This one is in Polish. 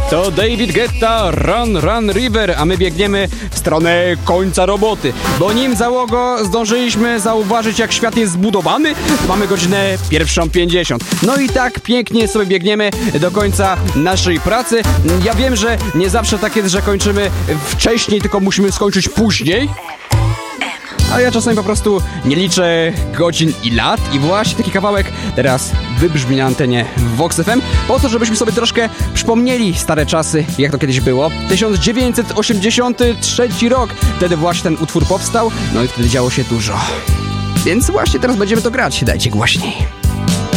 To David Guetta, Run, Run River, a my biegniemy w stronę końca roboty. Bo nim załogo zdążyliśmy zauważyć, jak świat jest zbudowany, mamy godzinę 1:50. No i tak pięknie sobie biegniemy do końca naszej pracy. Ja wiem, że nie zawsze tak jest, że kończymy wcześniej, tylko musimy skończyć później. Ale ja czasami po prostu nie liczę godzin i lat i właśnie taki kawałek teraz wybrzmi na antenie Vox FM po to, żebyśmy sobie troszkę przypomnieli stare czasy, jak to kiedyś było. 1983 rok, wtedy właśnie ten utwór powstał, no i wtedy działo się dużo. Więc właśnie teraz będziemy to grać, dajcie głośniej.